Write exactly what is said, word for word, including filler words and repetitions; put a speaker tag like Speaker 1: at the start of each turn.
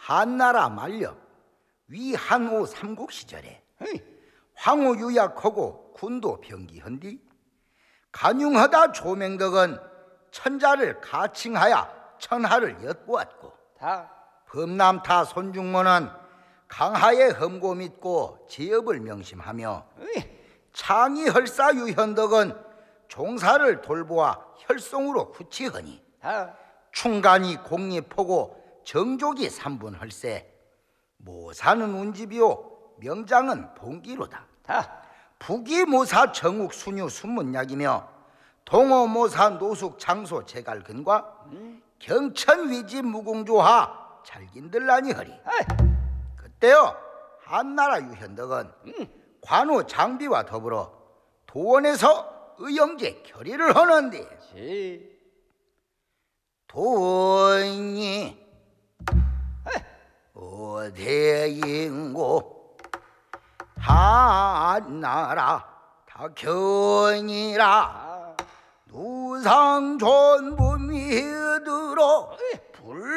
Speaker 1: 한나라 말년 위한오 삼국 시절에
Speaker 2: 에이.
Speaker 1: 황후 유약하고 군도 병기한 뒤 간융하다 조맹덕은 천자를 가칭하여 천하를 엿보았고
Speaker 2: 다
Speaker 1: 범남타 손중모는 강하의 험고 믿고 제업을 명심하며
Speaker 2: 에이.
Speaker 1: 창의헐사 유현덕은 종사를 돌보아 혈송으로 구치하니
Speaker 2: 다
Speaker 1: 충간이 공립하고 정족이 삼분헐세 모사는 운집이요 명장은 봉기로다.
Speaker 2: 다
Speaker 1: 북이모사 정욱 순유 순문약이며 동호모사 노숙 장소 제갈근과
Speaker 2: 음.
Speaker 1: 경천위지 무궁조하 잘긴들라니 허리.
Speaker 2: 에이.
Speaker 1: 그때요 한나라 유현덕은
Speaker 2: 음.
Speaker 1: 관우 장비와 더불어 도원에서 의영제 결의를 하는데
Speaker 2: 지
Speaker 1: 돈이 어대인고 한나라 다견이라
Speaker 2: 아.
Speaker 1: 누상존부 믿으러